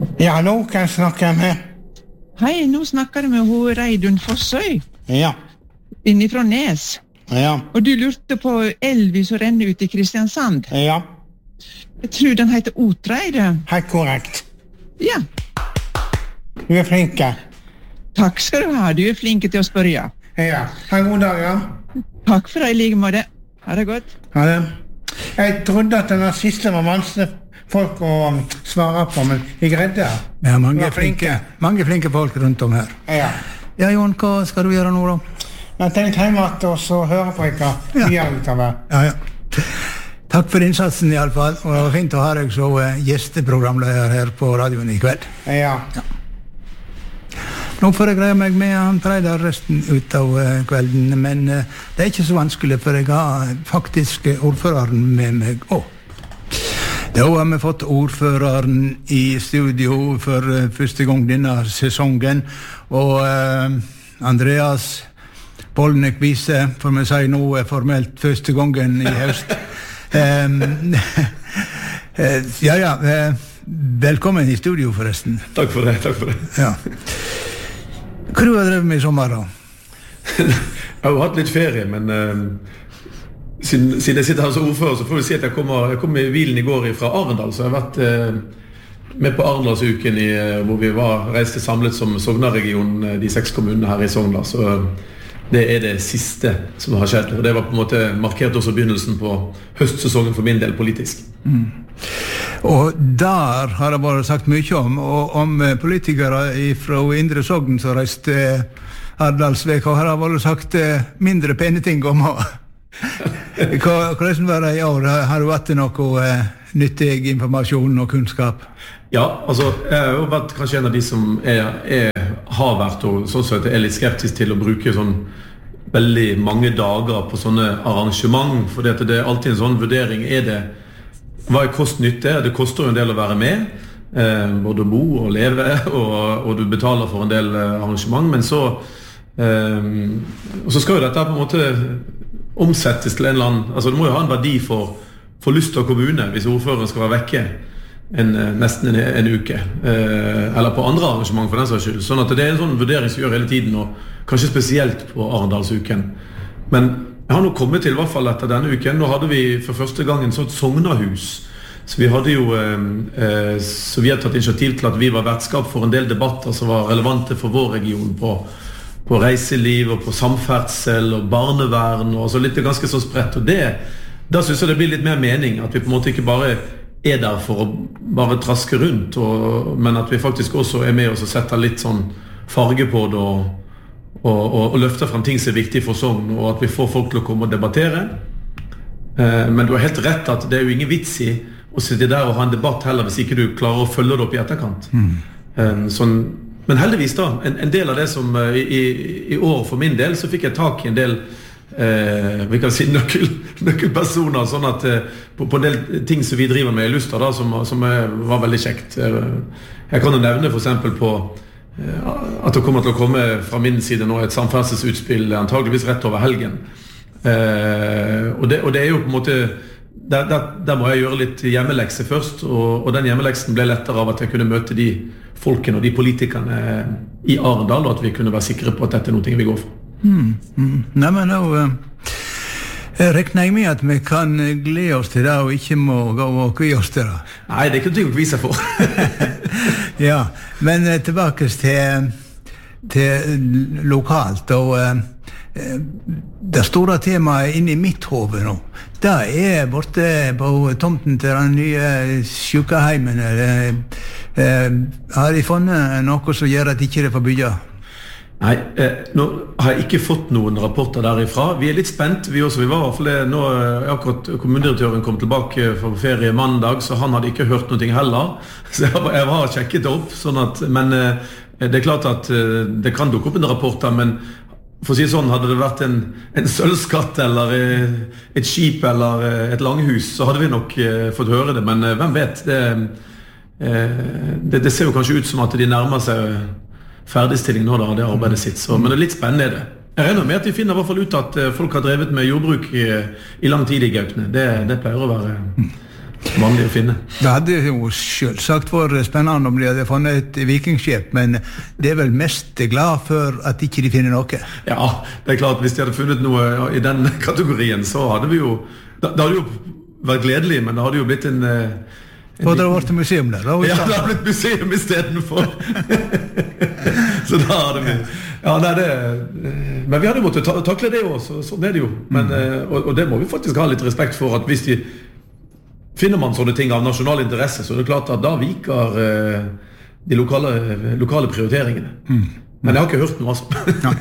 Ja, hallo, kan jeg snakke med? Hei, nå snakker du med hun Reidun Fossøy, Ja, innifra Nes. ja, Og du lurte på elvi som renner ut i Kristiansand. ja, Jeg tror den heter Otreide. helt korrekt. Ja, Du er flinke. takk skal du ha. Du er flinke til å spørre. Ja, ha en god dag, ja. Takk for det i like måte. Ha det godt. Ha det. Jeg trodde at den siste var vanskelig folk å svare på, men jeg greide det. Ja, Du var flinke. mange flinke folk rundt om her. Ja. Ja, Jon, hva skal du gjøre nå da? Jeg tenkte hjemme at og så høre på dere videre utover. Ja, ja. Takk for innsatsen i alle fall, og det var fint å ha deg som gjesteprogramleder her på radioen i kveld. Ja. Nå får jeg greie meg med han Preidar resten ut av kvelden, men det er ikke så vanskelig, for jeg har faktisk ordføreren med meg også. Da har vi fått ordføreren i studio for første gang denne sesongen, og Andreas Bolnek Vise, for vi sier nå formelt første gangen i høst. Velkommen i studio forresten. Takk for det. Ja. Hva du har drevet med i sommer da? Jeg har jo hatt litt ferie, men siden jeg sitter her som ordfører, så får vi si at jeg kom i bilen i går fra Arendal, så jeg har vært med på Arendalsuken hvor vi reiste samlet som Sogna-region, de 6 kommunene her i Sogndal, så det er det siste som har skjedd, og det var på en måte markert også begynnelsen på høstsesongen for min del politisk. Og der har det bare sagt mye om politikere fra Indre Sogn som reiste Ardalsvek, og har det bare sagt mindre pene ting om hvordan var det i år? Har du hatt noe nyttig informasjon og kunnskap? Ja, altså jeg har jo vært kanskje en av de som har vært og sånn sett er litt skeptisk til å bruke sånn veldig mange dager på sånne arrangement, for det er alltid en sånn vurdering. Hva er kost-nytte? Det koster jo en del å være med, både å bo og leve, og du betaler for en del arrangement, men så skal jo dette på en måte omsettes til en eller annen, altså det må jo ha en verdi for Luster kommune hvis ordføreren skal være vekke nesten en uke, eller på andre arrangement for den saks skyld, sånn at det er en sånn vurdering som gjør hele tiden, og kanskje spesielt på Arendalsuken. Men jeg har nå kommet til, i hvert fall etter denne uken, nå hadde vi for første gang en sånn Sognahus, så vi hadde jo så vi har tatt initiativ til at vi var vertskap for en del debatter som var relevante for vår region på reiseliv og på samferdsel og barnevern, og så litt ganske så spredt, og da synes jeg det blir litt mer mening, at vi på en måte ikke bare der for å bare traske rundt, men at vi faktisk også med oss og setter litt sånn farge på det, og løfter frem ting som er viktig for Sogn, og at vi får folk til å komme og debattere. Men du har helt rett at det er jo ingen vits i å sitte der og ha en debatt heller hvis ikke du klarer å følge det opp i etterkant. Men heldigvis da, en del av det som i år for min del, så fikk jeg tak i en del vi kan si nøkkelpersoner, sånn at på en del ting som vi driver med i Luster da, som var veldig kjekt. Jeg kan jo nevne for eksempel på at det kommer til å komme fra min side nå et samferdselsutspill antageligvis rett over helgen, og det er jo på en måte der må jeg gjøre litt hjemmelekse først, og den hjemmeleksen ble lettere av at jeg kunne møte de folkene og de politikerne i Arendal, og at vi kunne være sikre på at dette er noe vi går for. Nei, men nå regner jeg med at vi kan glede oss til det og ikke må gå og kvie oss til det. Nei, det er ikke noe å kvie seg for. Ja, men tilbake til lokalt, og det store temaet inne i mitt hode nå, det er borte på tomten til den nye sykeheimen. Har de funnet noe som gjør at ikke det får bygge? Nei, nå har jeg ikke fått noen rapporter derifra. Vi er litt spent, vi også. Vi var i hvert fall nå, akkurat kommunedirektøren kom tilbake fra ferie mandag, så han hadde ikke hørt noe heller. Så jeg var sjekket opp, men det er klart at det kan dukke opp en rapport, men for å si sånn, hadde det vært en sølvskatt eller et skip eller et langhus, så hadde vi nok fått høre det, men hvem vet? Det ser jo kanskje ut som at de nærmer seg ferdigstilling nå da, det arbeidet sitt, men det er litt spennende det. Jeg regner med at vi finner i hvert fall ut at folk har drevet med jordbruk i lang tid i Gaupne. Det pleier å være vanlig å finne. Det hadde jo selvsagt vært spennende om de hadde funnet et vikingskip, men det vel mest glad for at ikke de finner noe. Ja, det klart, hvis de hadde funnet noe i den kategorien, så hadde vi jo, det hadde jo vært gledelig, men det hadde jo blitt en Og det har vært museum der da? Ja, det har blitt museum i stedet for. Så da hadde vi ja, nei, men vi hadde måttet takle det også, sånn det jo. Men, og det må vi faktisk ha litt respekt for, at hvis finner man sånne ting av nasjonal interesse, så er det klart at da viker de lokale prioriteringene. Men jeg har ikke hørt noe altså.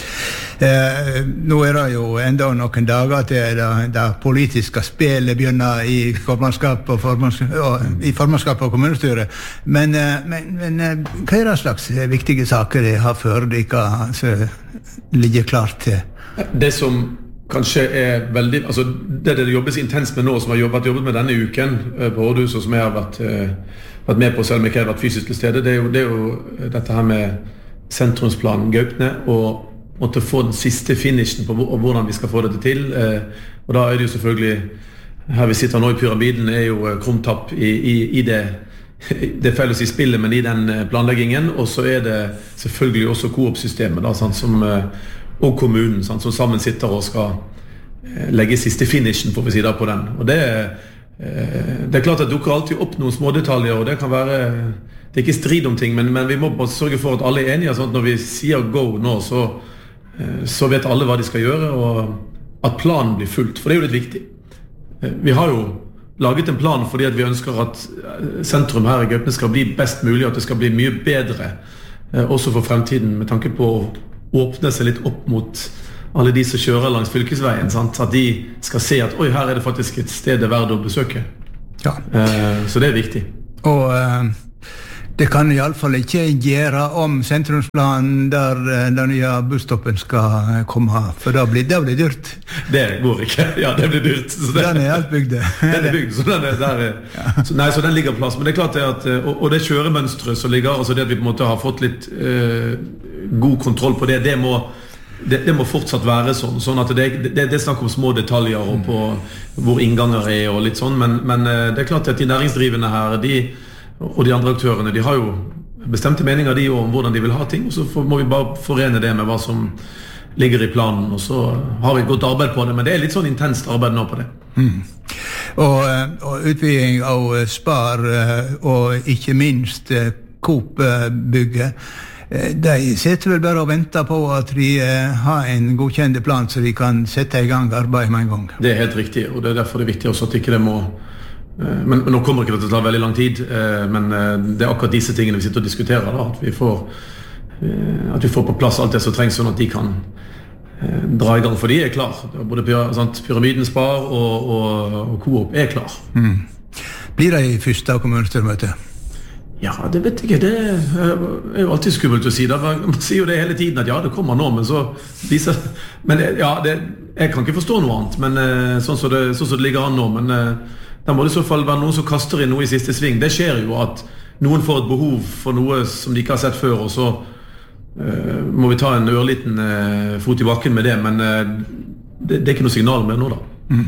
Nå det jo enda noen dager til det politiske spillet begynner i formannskap og kommunestyret. Men hva det slags viktige saker de har før de som ligger klart til? Det som kanskje veldig, altså det jobbes intenst med nå, som har jobbet med denne uken på Rådhus, og som jeg har vært med på, selv om jeg ikke har vært fysisk til stede, det er jo dette her med sentrumsplanen Gaupne, og måtte få den siste finishen på hvordan vi skal få dette til. Og da det jo selvfølgelig, her vi sitter nå i pyramiden, jo krumtapp i det felles i spillet, men i den planleggingen, og så det selvfølgelig også Coop-systemet, da, som og kommunen, som sammen sitter og skal legge siste finishen, får vi si da, på den. Og det klart at det dukker alltid opp noen små detaljer, og det kan være, det ikke strid om ting, men vi må bare sørge for at alle enige, sånn at når vi sier go nå, så vet alle hva de skal gjøre, og at planen blir fulgt, for det jo litt viktig. Vi har jo laget en plan fordi at vi ønsker at sentrum her i Gaupne skal bli best mulig, at det skal bli mye bedre, også for fremtiden, med tanke på åpne seg litt opp mot alle de som kjører langs fylkesveien, sant? At de skal se at oi, her det faktisk et sted verdt å besøke. Ja. Så det viktig. Og det kan i alle fall ikke gjøre om sentrumsplanen der den nye busstoppen skal komme, for da blir det dyrt. Det går ikke, ja, det blir dyrt. Den alt bygd. Den bygd, så den der. Ja. Så den ligger plass, men det klart at, og det kjøremønstret som ligger, altså det at vi på en måte har fått litt god kontroll på det må fortsatt være sånn at det snakk om små detaljer og på hvor innganger og litt sånn, men det klart at de næringsdrivende her, og de andre aktørene, de har jo bestemte meninger de om hvordan de vil ha ting, og så må vi bare forene det med hva som ligger i planen, og så har vi et godt arbeid på det, men det litt sånn intenst arbeid nå på det. Og utbygging av Spar, og ikke minst Coop-bygget, de sitter vel bare og venter på at vi har en godkjent plan så de kan sette i gang arbeid med en gang. Det helt riktig, og det derfor det viktig også at ikke det må men nå kommer ikke det til å ta veldig lang tid, men det akkurat disse tingene vi sitter og diskuterer da, at vi får på plass alt det som trengs sånn at de kan dra i gang, for de klar. Både Pyramiden, Spar og Coop klar. Blir det i første kommunestyremøte? Ja, det vet jeg ikke. Det jo alltid skummelt å si. Man sier jo det hele tiden, at ja, det kommer nå, men så viser men ja, jeg kan ikke forstå noe annet, men sånn som det ligger an nå, men da må det i så fall være noen som kaster inn noe i siste sving. Det skjer jo at noen får et behov for noe som de ikke har sett før, og så må vi ta en ørliten fot i bakken med det, men det ikke noe signal med nå da.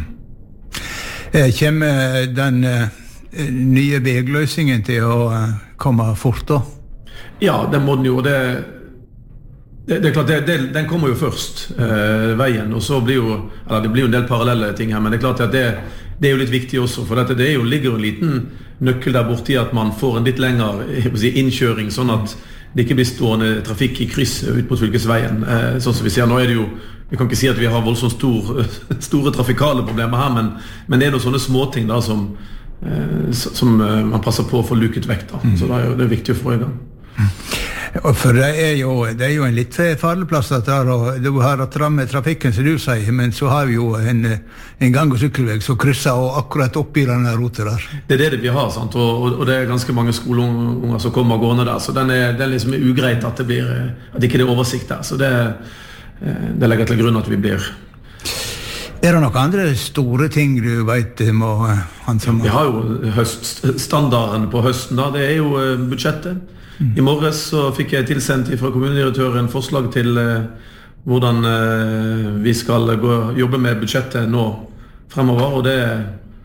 Kommer den nye vegløsningen til å komme fort da? Ja, den må den jo, det klart, den kommer jo først, veien, og så blir jo, eller det blir jo en del parallelle ting her, men det klart at det jo litt viktig også, for dette, det jo ligger en liten nøkkel der borte i at man får en litt lengre innkjøring, sånn at det ikke blir stående trafikk i kryss ut på fylkesveien. Sånn som vi ser, nå det jo, vi kan ikke si at vi har voldsomt store trafikale problemer her, men det noen sånne småting da som man passer på å få luket vekk da. Så det viktig å få i gang. For det jo en litt farlig plass at du har at ramme trafikken som du sier, men så har vi jo en gang- og sykkelveg som krysser og akkurat oppi denne rotet der. Det det vi har, sant? Og det ganske mange skoleunger som kommer gående der, så det liksom ugreit at at ikke det oversikt der, så det legger til grunn at vi blir. Det noen andre store ting du vet må handsame? Vi har jo standarden på høsten da, det jo budsjettet. I morges så fikk jeg tilsendt fra kommunedirektøren forslag til hvordan vi skal jobbe med budsjettet nå fremover, og det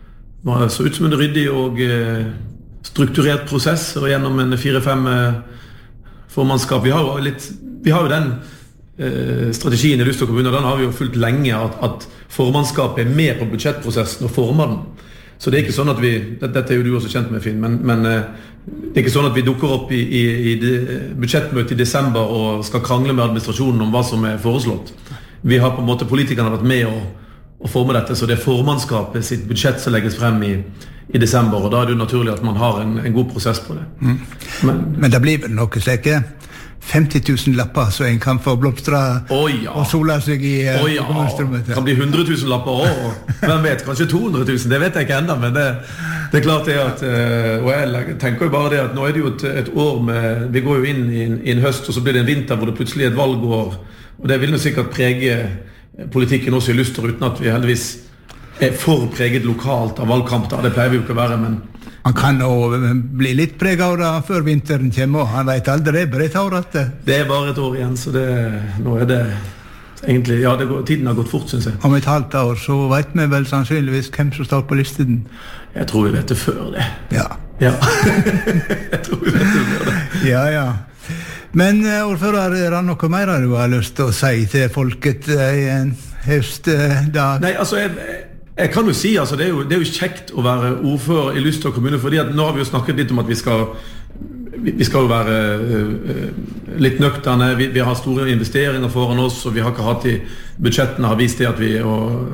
Det så ut som en ryddig og strukturert prosess, og gjennom en 4-5 formannskap. Vi har jo den strategien i Luster kommune, og den har vi jo fulgt lenge, at formannskapet med på budsjettprosessen og former den. Så det ikke sånn at dette jo du også kjent med, Finn, men det ikke sånn at vi dukker opp i budsjettmøtet i desember og skal krangle med administrasjonen om hva som foreslått. Vi har på en måte, politikerne vært med å forme dette, så det formannskapet sitt budsjett som legges frem i desember, og da det jo naturlig at man har en god prosess på det. Men det blir vel noe slike 50 000 lapper så en kan få blomstra og sola seg i kommunestrømmet. Det kan bli 100 000 lapper også, og hvem vet, kanskje 200 000, det vet jeg ikke enda, men det er klart det at, og jeg tenker jo bare det at nå det jo et år med, vi går jo inn i en høst, og så blir det en vinter hvor det plutselig et valgår, og det vil jo sikkert prege politikken også i Luster, uten at vi heldigvis for preget lokalt av valgkamp, det pleier vi jo ikke å være, men han kan jo bli litt preget av det før vinteren kommer, og han vet aldri, bare et år at det bare et år igjen, så nå det egentlig, tiden har gått fort, synes jeg. Om et halvt år så vet vi vel sannsynligvis hvem som står på listen. Jeg tror vi vet det før det. Ja. Jeg tror vi vet det før det. Ja. Men ordfører, det noe mer du har lyst til å si til folket i en høstdag? Nei, altså, jeg kan jo si, altså, det er jo kjekt å være ordfører i Luster kommune, fordi at nå har vi jo snakket litt om at vi skal jo være litt nøkterne, vi har store investeringer foran oss, og vi har ikke hatt i budsjettene har vist det at vi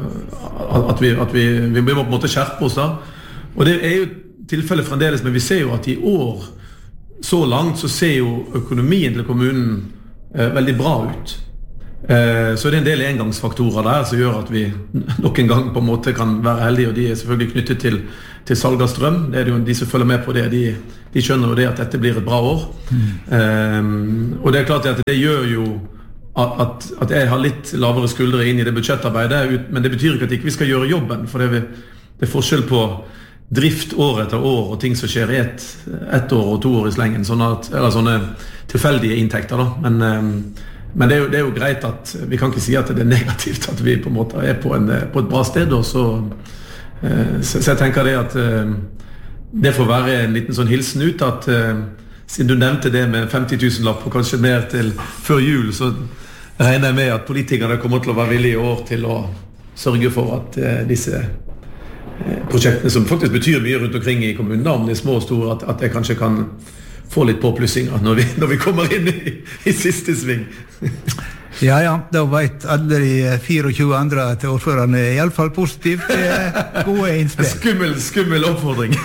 må på en måte skjerpe oss da. Og det jo tilfellet fremdeles, men vi ser jo at i år, så langt, så ser jo økonomien til kommunen veldig bra ut. Så det en del engangsfaktorer der som gjør at vi nok en gang på en måte kan være heldige, og de selvfølgelig knyttet til salg av strøm. Det jo de som følger med på det, de skjønner jo det at dette blir et bra år. Og det klart at det gjør jo at jeg har litt lavere skuldre inn i det budsjettarbeidet, men det betyr ikke at ikke vi skal gjøre jobben, for det forskjell på drift år etter år og ting som skjer i ett år og 2 år i slengen, eller sånne tilfeldige inntekter da, men det jo greit at vi kan ikke si at det negativt at vi på en måte på et bra sted, og så jeg tenker det at det får være en liten sånn hilsen ut at siden du nevnte det med 50 000 lapp og kanskje mer til før jul, så regner jeg med at politikerne kommer til å være villige i år til å sørge for at disse prosjektene som faktisk betyr mye rundt omkring i kommunen, om de små og store, at jeg kanskje kan få litt påplussinger når vi kommer inn i siste sving. Ja, da vet alle de 24 andre at ordførerne i alle fall positivt gode innspill. Skummel oppfordring.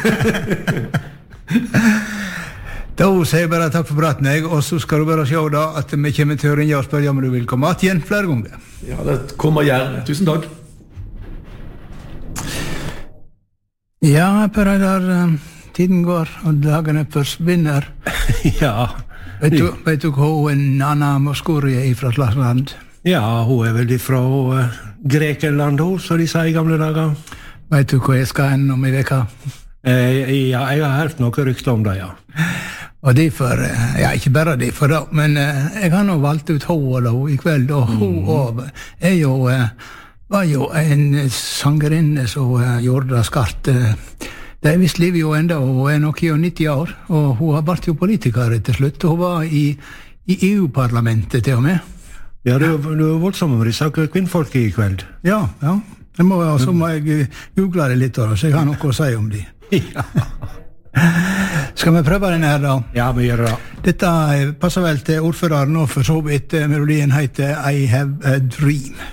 Da sier jeg bare takk for praten, og så skal du bare se da at vi kommer til å ringe og spørre om du vil komme igjen flere ganger. Ja, det kommer gjerne. Tusen takk. Ja, Per Reidar, tiden går, og dagene forsvinner. Ja. Vet du hva Anna Moskori fra Slasland? Ja, hun vel fra Grekenland, så de sa i gamle dager. Vet du hva jeg skal inn om i veka? Ja, jeg har hørt noe rykte om det, ja. Og derfor, ikke bare derfor da, men jeg har nå valgt ut hun da i kveld, og hun var jo en sangerinne som gjorde det skarpt. Det visst livet jo enda, og hun nok i 90 år, og hun har vært jo politiker til slutt, og hun var i EU-parlamentet til og med. Ja, du voldsomt om disse kvinnfolk i kveld. Ja. Så må jeg google det litt, så jeg har noe å si om de. Ja. Skal vi prøve denne her da? Ja, vi gjør det. Dette passer vel til ordføreren, og for så vidt melodien heter I Have a Dream.